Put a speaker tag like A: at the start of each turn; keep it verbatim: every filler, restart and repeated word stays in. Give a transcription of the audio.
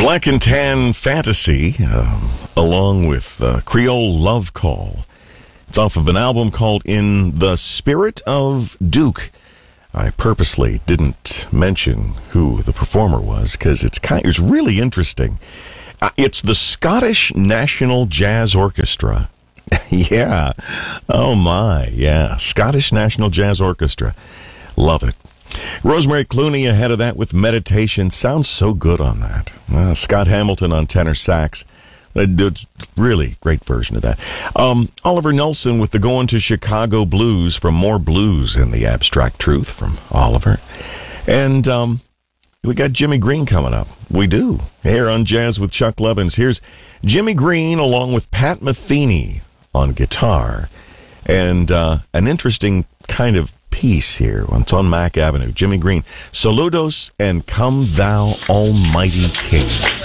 A: Black and Tan Fantasy, uh, along with uh, Creole Love Call. It's off of an album called In the Spirit of Duke. I purposely didn't mention who the performer was because it's kind, it's really interesting. Uh, it's the Scottish National Jazz Orchestra. Yeah. Oh, my. Yeah. Scottish National Jazz Orchestra. Love it. Rosemary Clooney ahead of that with Meditation. Sounds so good on that. Uh, Scott Hamilton on tenor sax. It's really great version of that. Um, Oliver Nelson with the Going to Chicago Blues from More Blues in the Abstract Truth from Oliver. And um, we got Jimmy Green coming up. We do. Here on Jazz with Chuck Levins. Here's Jimmy Green along with Pat Metheny on guitar. And uh, an interesting kind of piece here. It's on Mack Avenue. Jimmy Green. Saludos and Come Thou Almighty King.